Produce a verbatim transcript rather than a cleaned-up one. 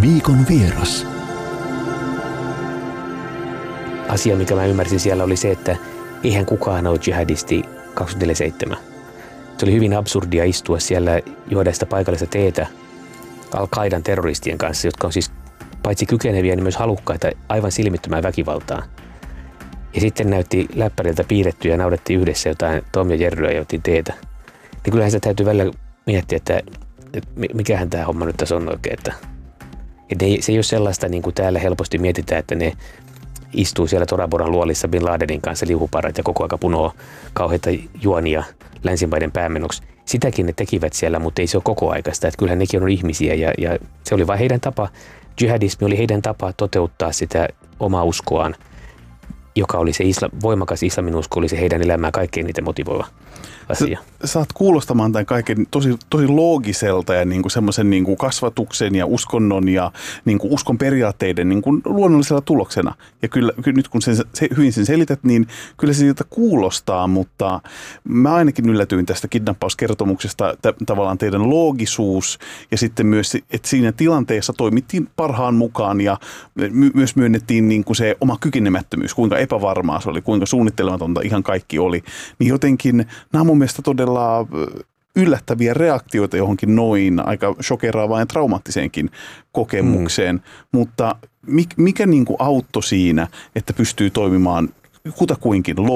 Viikon vieras. Asia, mikä mä ymmärsin siellä, oli se, että eihän kukaan ole jihadisti kaksikymmentäneljä seitsemän. Se oli hyvin absurdia istua siellä juoda sitä paikallista teetä Al-Qaidan terroristien kanssa, jotka on siis paitsi kykeneviä, niin myös halukkaita aivan silmittömään väkivaltaan. Ja sitten näytti läppäriltä piirrettyä ja naudettiin yhdessä jotain Tom ja Jerryä ja jotin teetä. Niin kyllähän sitä täytyy välillä miettiä, että, että mikähän tämä homma nyt tässä on oikein. Että, että se ei ole sellaista, niin kuin täällä helposti mietitään, että ne istuu siellä Toraboran luolissa Bin Ladenin kanssa liuhuparat ja koko aika punoo kauheita juonia länsimaiden päämenoksi. Sitäkin ne tekivät siellä, mutta ei se ole koko aikaista. Että kyllähän nekin on ihmisiä ja, ja se oli vain heidän tapa. Jihadismi oli heidän tapa toteuttaa sitä omaa uskoaan, joka oli se isla, voimakas islamin usko, oli se heidän elämää kaikkein niitä motivoiva asia. Sä, saat kuulostamaan tämän kaiken tosi, tosi loogiselta ja niin kuin semmoisen niin kuin kasvatuksen ja uskonnon ja niin kuin uskon periaatteiden niin kuin luonnollisella tuloksena. Ja kyllä, kyllä nyt kun sen, se, hyvin sen selität, niin kyllä se siltä kuulostaa, mutta mä ainakin yllätyin tästä kidnappauskertomuksesta t- tavallaan teidän loogisuus ja sitten myös, että siinä tilanteessa toimittiin parhaan mukaan ja my- myös myönnettiin niin kuin se oma kykenemättömyys, kuinka epävarmaa se oli, kuinka suunnittelematonta ihan kaikki oli. Niin jotenkin nämä on mun mielestä todella yllättäviä reaktioita johonkin noin aika shokeraavaan ja traumaattiseenkin kokemukseen. Mm. Mutta mikä niin kuin auttoi siinä, että pystyy toimimaan kutakuinkin